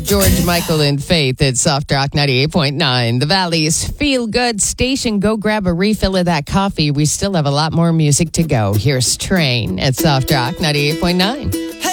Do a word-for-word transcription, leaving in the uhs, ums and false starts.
George Michael and Faith at Soft Rock ninety-eight point nine. The Valley's Feel Good Station. Go grab a refill of that coffee. We still have a lot more music to go. Here's Train at Soft Rock ninety-eight point nine.